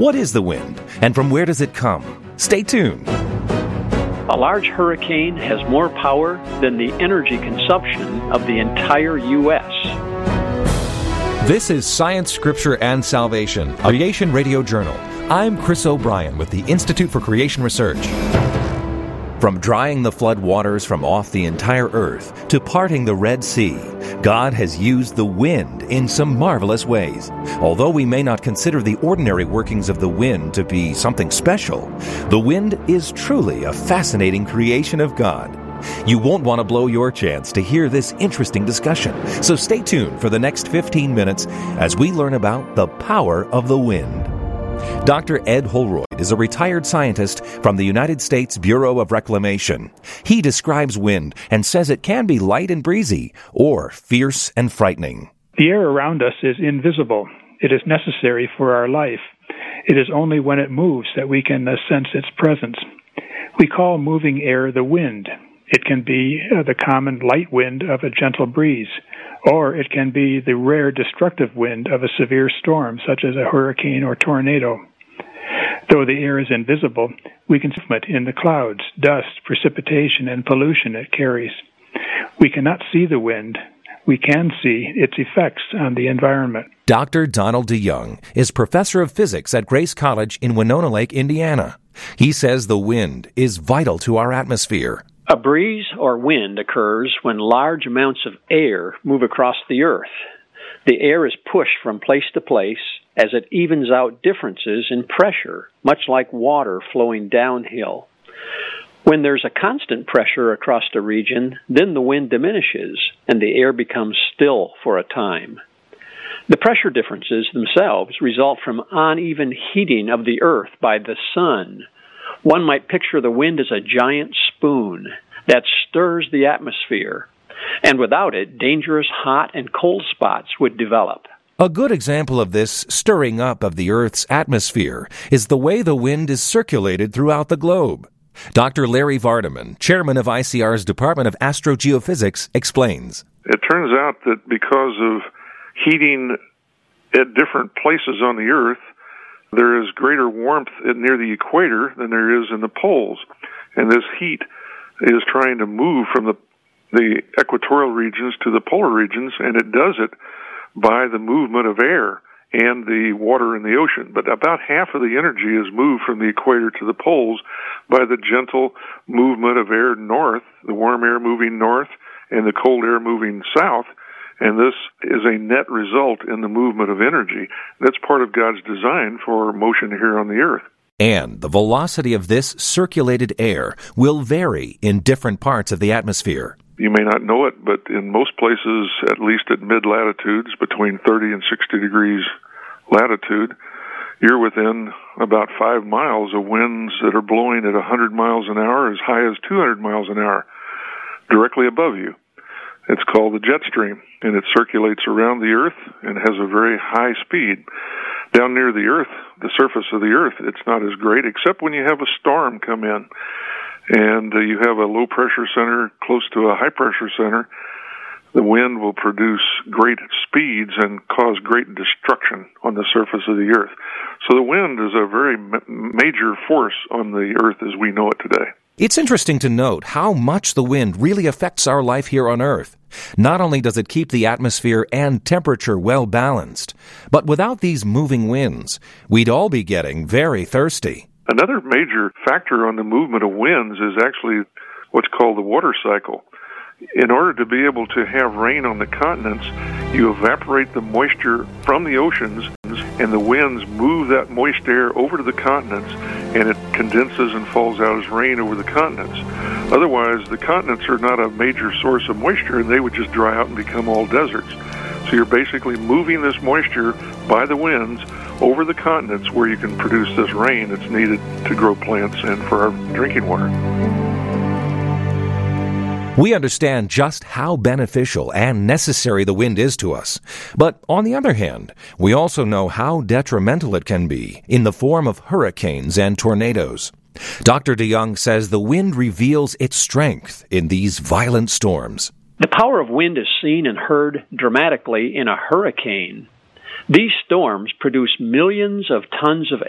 What is the wind, and from where does it come? Stay tuned. A large hurricane has more power than the energy consumption of the entire U.S. This is Science, Scripture, and Salvation, a Creation Radio Journal. I'm Chris O'Brien with the Institute for Creation Research. From drying the flood waters from off the entire earth to parting the Red Sea, God has used the wind in some marvelous ways. Although we may not consider the ordinary workings of the wind to be something special, the wind is truly a fascinating creation of God. You won't want to blow your chance to hear this interesting discussion, so stay tuned for the next 15 minutes as we learn about the power of the wind. Dr. Ed Holroyd is a retired scientist from the United States Bureau of Reclamation. He describes wind and says it can be light and breezy or fierce and frightening. The air around us is invisible. It is necessary for our life. It is only when it moves that we can sense its presence. We call moving air the wind. It can be the common light wind of a gentle breeze, or it can be the rare destructive wind of a severe storm, such as a hurricane or tornado. Though the air is invisible, we can see it in the clouds, dust, precipitation, and pollution it carries. We cannot see the wind. We can see its effects on the environment. Dr. Donald DeYoung is professor of physics at Grace College in Winona Lake, Indiana. He says the wind is vital to our atmosphere. A breeze or wind occurs when large amounts of air move across the earth. The air is pushed from place to place as it evens out differences in pressure, much like water flowing downhill. When there's a constant pressure across a region, then the wind diminishes and the air becomes still for a time. The pressure differences themselves result from uneven heating of the earth by the sun. One might picture the wind as a giant spoon that stirs the atmosphere, and without it, dangerous hot and cold spots would develop. A good example of this stirring up of the Earth's atmosphere is the way the wind is circulated throughout the globe. Dr. Larry Vardaman, chairman of ICR's Department of Astrogeophysics, explains. It turns out that because of heating at different places on the Earth, there is greater warmth near the equator than there is in the poles. And this heat is trying to move from the equatorial regions to the polar regions, and it does it by the movement of air and the water in the ocean. But about half of the energy is moved from the equator to the poles by the gentle movement of air north, the warm air moving north and the cold air moving south. And this is a net result in the movement of energy. That's part of God's design for motion here on the earth. And the velocity of this circulated air will vary in different parts of the atmosphere. You may not know it, but in most places, at least at mid-latitudes, between 30 and 60 degrees latitude, you're within about 5 miles of winds that are blowing at 100 miles an hour, as high as 200 miles an hour, directly above you. It's called the jet stream, and it circulates around the Earth and has a very high speed. Down near the Earth, the surface of the Earth, it's not as great, except when you have a storm come in, and you have a low-pressure center close to a high-pressure center. The wind will produce great speeds and cause great destruction on the surface of the Earth. So the wind is a very major force on the Earth as we know it today. It's interesting to note how much the wind really affects our life here on Earth. Not only does it keep the atmosphere and temperature well balanced, but without these moving winds, we'd all be getting very thirsty. Another major factor on the movement of winds is actually what's called the water cycle. In order to be able to have rain on the continents, you evaporate the moisture from the oceans, and the winds move that moist air over to the continents, and it condenses and falls out as rain over the continents. Otherwise, the continents are not a major source of moisture, and they would just dry out and become all deserts. So you're basically moving this moisture by the winds over the continents where you can produce this rain that's needed to grow plants and for our drinking water. We understand just how beneficial and necessary the wind is to us. But on the other hand, we also know how detrimental it can be in the form of hurricanes and tornadoes. Dr. DeYoung says the wind reveals its strength in these violent storms. The power of wind is seen and heard dramatically in a hurricane. These storms produce millions of tons of